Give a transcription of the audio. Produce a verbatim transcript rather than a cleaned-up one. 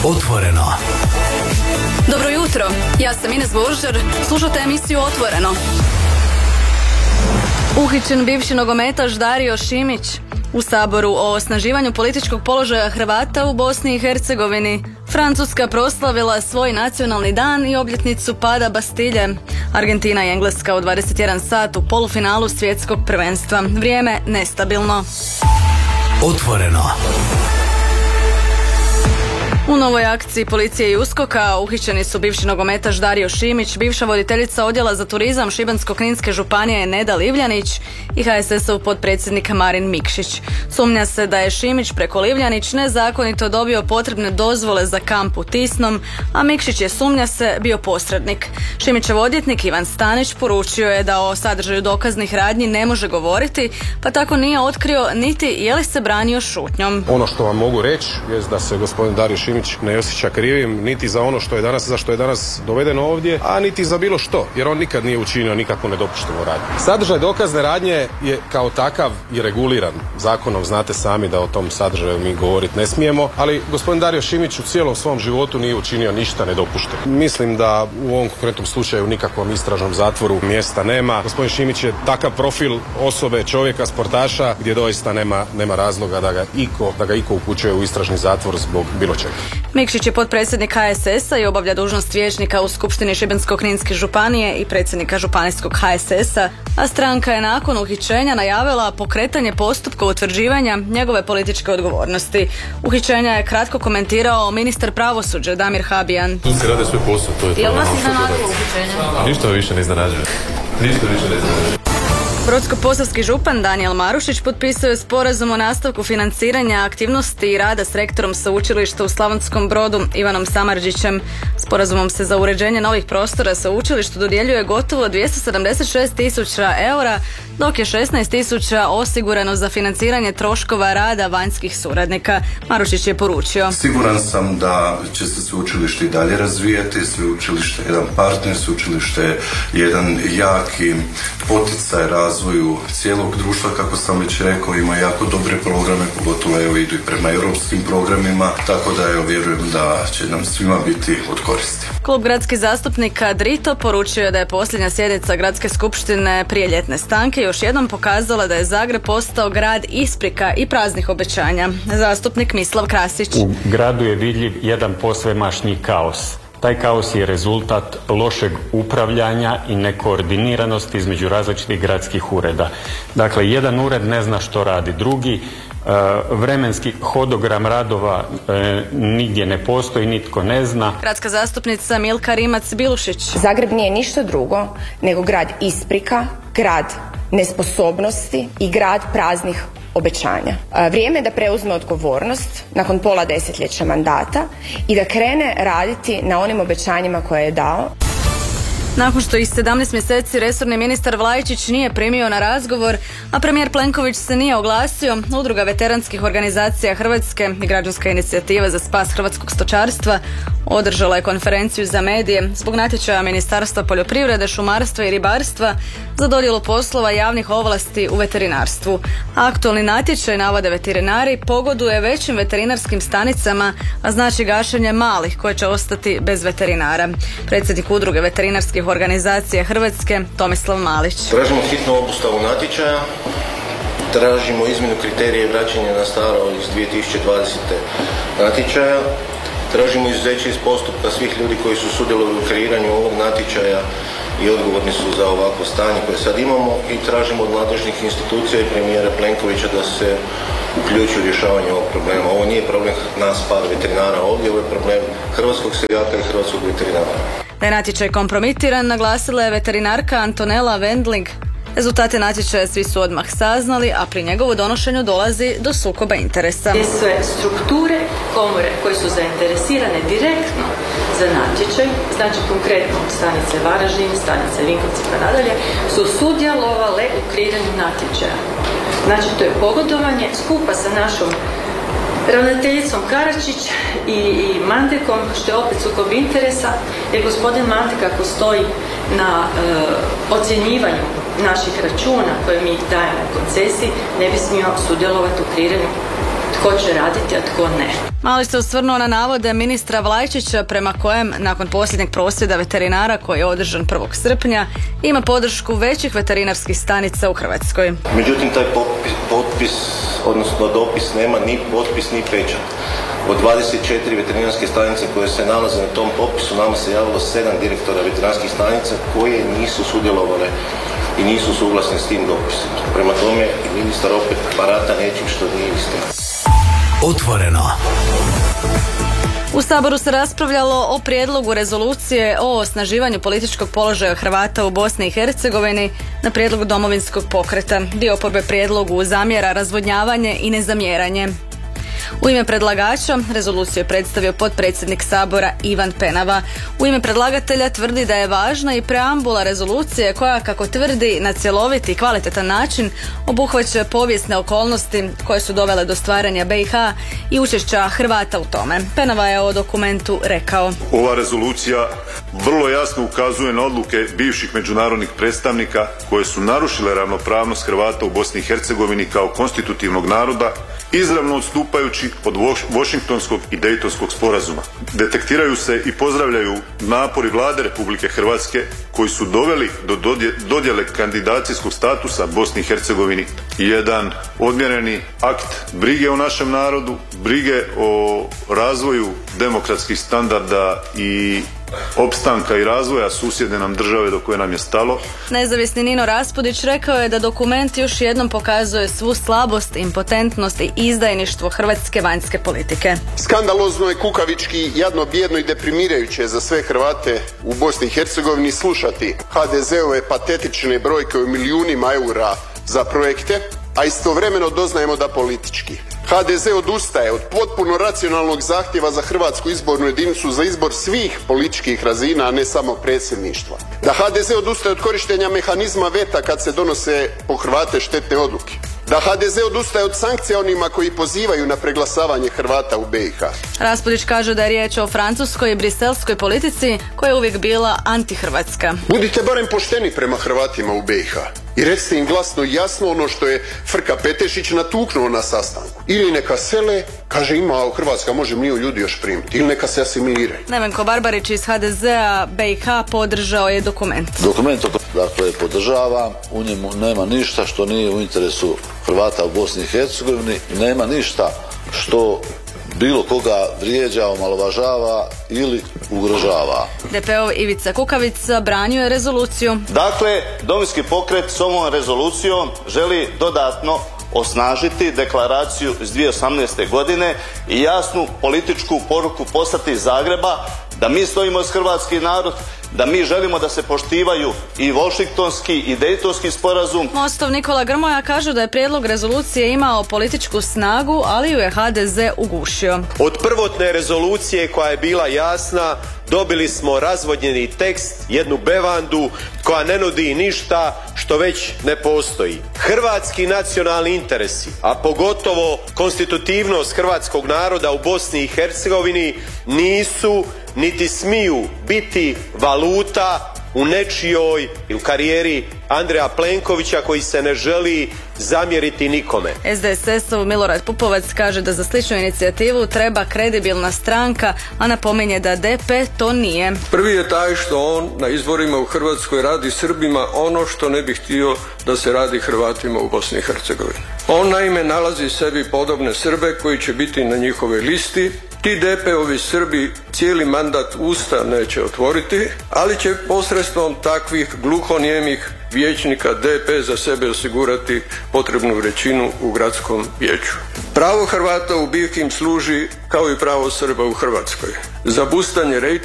Otvoreno. Dobro jutro, ja sam Ines Buržar, slušate emisiju Otvoreno. Uhićen bivši nogometaš Dario Šimić. U Saboru o osnaživanju političkog položaja Hrvata u Bosni i Hercegovini. Francuska proslavila svoj nacionalni dan i obljetnicu pada Bastilje. Argentina i Engleska u dvadeset jedan sat u polufinalu svjetskog prvenstva. Vrijeme nestabilno. Otvoreno. U novoj akciji policije i uskoka uhićeni su bivši nogometaš Dario Šimić, bivša voditeljica odjela za turizam Šibensko-kninske županije Neda Livljanić i ha es es ov potpredsjednik Marin Mikšić. Sumnja se da je Šimić preko Livljanić nezakonito dobio potrebne dozvole za kamp u Tisnom, a Mikšić je, sumnja se, bio posrednik. Šimićev odvjetnik Ivan Stanić poručio je da o sadržaju dokaznih radnji ne može govoriti, pa tako nije otkrio niti je li se branio šutnjom. Ono što vam mogu reći je da se gospodin Dario Šimić ne osjeća krivim niti za ono što je danas, za što je danas dovedeno ovdje, a niti za bilo što, jer on nikad nije učinio nikakvu nedopuštenu radnju. Sadržaj dokazne radnje je kao takav i reguliran zakonom, znate sami da o tom sadržaju mi govoriti ne smijemo, ali gospodin Dario Šimić u cijelom svom životu nije učinio ništa nedopušteno. Mislim da u ovom konkretnom slučaju nikakvom istražnom zatvoru mjesta nema. Gospodin Šimić je takav profil osobe, čovjeka, sportaša, gdje doista nema, nema razloga da ga iko, da ga iko upućuje u istražni zatvor zbog bilo čega. Mikšić je potpredsjednik ha es esa i obavlja dužnost vijećnika u Skupštini Šibensko-kninske županije i predsjednika županijskog ha es esa, a stranka je nakon uhićenja najavila pokretanje postupka utvrđivanja njegove političke odgovornosti. Uhićenja je kratko komentirao ministar pravosuđa Damir Habijan. Tu se rade svoj posao, to je to. Jel vas iznenadilo uhićenje? Ništa više ne iznenađuje. Ništa više ne iznenađuje. Brodsko-posavski župan Danijel Marušić potpisao je sporazum o nastavku financiranja aktivnosti i rada s rektorom sveučilišta u Slavonskom Brodu Ivanom Samardžićem. Sporazumom se za uređenje novih prostora sveučilištu dodjeljuje gotovo dvjesto sedamdeset šest tisuća eura, dok je šesnaest tisuća osigurano za financiranje troškova rada vanjskih suradnika. Marušić je poručio: Siguran sam da će se sveučilište i dalje razvijati, sveučilište je jedan partner, sveučilište je jedan jaki poticaj razvoju cijelog društva, kako sam već rekao, ima jako dobre programe, pogotovo evo idu i prema europskim programima, tako da evo vjerujem da će nam svima biti od koristi. Klub gradskih zastupnika Drito poručio je da je posljednja sjednica gradske skupštine prije ljetne stanke još jednom pokazala da je Zagreb postao grad isprika i praznih obećanja. Zastupnik Mislav Krasić: U gradu je vidljiv jedan posvemašnji kaos. Taj kaos je rezultat lošeg upravljanja i nekoordiniranosti između različitih gradskih ureda. Dakle, jedan ured ne zna što radi drugi, vremenski hodogram radova e, nigdje ne postoji, nitko ne zna. Gradska zastupnica Milka Rimac-Bilušić: Zagreb nije ništa drugo nego grad isprika, grad nesposobnosti i grad praznih obećanja. Vrijeme je da preuzme odgovornost nakon pola desetljeća mandata i da krene raditi na onim obećanjima koje je dao. Nakon što ih sedamnaest mjeseci resorni ministar Vlajičić nije primio na razgovor, a premijer Plenković se nije oglasio, Udruga veteranskih organizacija Hrvatske i Građanska inicijativa za spas hrvatskog stočarstva održala je konferenciju za medije zbog natječaja Ministarstva poljoprivrede, šumarstva i ribarstva za dodjelu poslova javnih ovlasti u veterinarstvu. Aktualni natječaj, navode veterinari, pogoduje većim veterinarskim stanicama, a znači gašenje malih koje će ostati bez veterinara. Predsjednik Udruge veterinarskih organizacija Hrvatske Tomislav Malić: Tražimo hitnu obustavu natječaja, tražimo izmjenu kriterija i vraćanje na staro iz dvije tisuće dvadesete natječaja, tražimo izuzeće iz postupka svih ljudi koji su sudjelovali u kreiranju ovog natječaja i odgovorni su za ovakvo stanje koje sad imamo, i tražimo od nadležnih institucija i premijera Plenkovića da se uključi u rješavanje ovog problema. Ovo nije problem nas par veterinara ovdje, ovo je problem hrvatskog seljaka i hrvatskog veterinara. Da je natječaj kompromitiran, naglasila je veterinarka Antonela Wendling. Rezultate natječaja svi su odmah saznali, a pri njegovu donošenju dolazi do sukoba interesa. Sve strukture komore koje su zainteresirane direktno za natječaj, znači konkretno stanice Varaždin, stanice Vinkovci pa nadalje, su sudjelovale u kreiranju natječaja. Znači to je pogodovanje skupa sa našom ravnateljicom Karačić i, i Mandekom, što je opet sukob interesa, jer gospodin Mandek, ako stoji na e, ocjenjivanju naših računa koje mi dajemo u koncesiji, ne bi smio sudjelovati u kreiranju tko će raditi, a tko ne. Mali se osvrnuo na navode ministra Vlajčića prema kojem, nakon posljednjeg prosvjeda veterinara koji je održan prvog srpnja, ima podršku većih veterinarskih stanica u Hrvatskoj. Međutim, taj potpis, potpis odnosno dopis nema ni potpis ni pečat. Od dvadeset četiri veterinarske stanice koje se nalaze na tom popisu, nama se javilo sedam direktora veterinarskih stanica koje nisu sudjelovale i nisu suglasni s tim dopisom. Prema tome, ministar opet barata nečim što nije istina. Otvoreno. U Saboru se raspravljalo o prijedlogu rezolucije o osnaživanju političkog položaja Hrvata u Bosni i Hercegovini na prijedlog Domovinskog pokreta. Dio oporbe prijedlogu zamjera razvodnjavanje i nezamjeranje. U ime predlagača rezoluciju je predstavio potpredsjednik Sabora Ivan Penava. U ime predlagatelja tvrdi da je važna i preambula rezolucije koja, kako tvrdi, na cjeloviti i kvalitetan način obuhvaća povijesne okolnosti koje su dovele do stvaranja B i H i učešća Hrvata u tome. Penava je o dokumentu rekao: Ova rezolucija vrlo jasno ukazuje na odluke bivših međunarodnih predstavnika koje su narušile ravnopravnost Hrvata u Bosni i Hercegovini kao konstitutivnog naroda, izravno odstupajući od Washingtonskog i Dejtonskog sporazuma. Detektiraju se i pozdravljaju napori vlade Republike Hrvatske koji su doveli do dodjele kandidacijskog statusa Bosni i Hercegovini. Jedan odmjereni akt brige o našem narodu, brige o razvoju demokratskih standarda i opstanka i razvoja susjedne nam države do koje nam je stalo. Nezavisni Nino Raspudić rekao je da dokument još jednom pokazuje svu slabost, impotentnost i izdajništvo hrvatske vanjske politike. Skandalozno je, kukavički, jadno, bijedno i deprimirajuće za sve Hrvate u Bosni i Hercegovini slušati ha de zeove patetične brojke o milijunima eura za projekte, a istovremeno doznajemo da politički ha de ze odustaje od potpuno racionalnog zahtjeva za hrvatsku izbornu jedinicu za izbor svih političkih razina, a ne samo predsjedništva. Da ha de ze odustaje od korištenja mehanizma veta kad se donose po Hrvate štetne odluke. Da ha de ze odustaje od sankcija onima koji pozivaju na preglasavanje Hrvata u B i H. Raspudić kaže da je riječ o francuskoj i briselskoj politici koja je uvijek bila antihrvatska. Budite barem pošteni prema Hrvatima u B i H. I recite im glasno i jasno ono što je Frka Petešić natuknuo na sastanku. Ili neka sele, kaže ima, a u Hrvatska može milijun ljudi još primiti. Ili neka se asimiliraju. Nevenko Barbarić iz ha de zea B i H podržao je dokument. Dokument, dakle, podržavam, u njemu nema ništa što nije u interesu Hrvata u Bosni i Hercegovini, nema ništa što bilo koga vrijeđa, omalovažava ili ugrožava. de pe ov Ivica Kukavica branio je rezoluciju. Dakle, Domovinski pokret s ovom rezolucijom želi dodatno osnažiti deklaraciju iz dvije tisuće osamnaeste. godine i jasnu političku poruku poslati iz Zagreba da mi stojimo uz hrvatski narod, da mi želimo da se poštivaju i Washingtonski i Dejtonski sporazum. Mostov Nikola Grmoja kaže da je prijedlog rezolucije imao političku snagu, ali ju je ha de ze ugušio. Od prvotne rezolucije koja je bila jasna, dobili smo razvodnjeni tekst, jednu bevandu koja ne nudi ništa što već ne postoji. Hrvatski nacionalni interesi, a pogotovo konstitutivnost hrvatskog naroda u Bosni i Hercegovini nisu niti smiju biti valuta u nečijoj u karijeri Andreja Plenkovića koji se ne želi zamjeriti nikome. es de es es-ov Milorad Pupovac kaže da za sličnu inicijativu treba kredibilna stranka, a napominje da de pe to nije. Prvi je taj što on na izborima u Hrvatskoj radi Srbima ono što ne bi htio da se radi Hrvatima u Bosni i Hercegovini. On naime nalazi sebi podobne Srbe koji će biti na njihovoj listi. Ti de pe ovi Srbi cijeli mandat usta neće otvoriti, ali će posredstvom takvih gluhonijemih vijećnika de pe za sebe osigurati potrebnu većinu u gradskom vijeću. Pravo Hrvata u B i H im služi kao i pravo Srba u Hrvatskoj za bustanje rejtinga